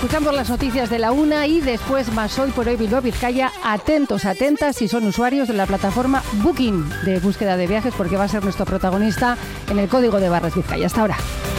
Escuchamos las noticias de la 1 y después más Hoy por Hoy Bilbao Vizcaya. Atentos, atentas si son usuarios de la plataforma Booking de búsqueda de viajes, porque va a ser nuestro protagonista en el Código de Barras Vizcaya. Hasta ahora.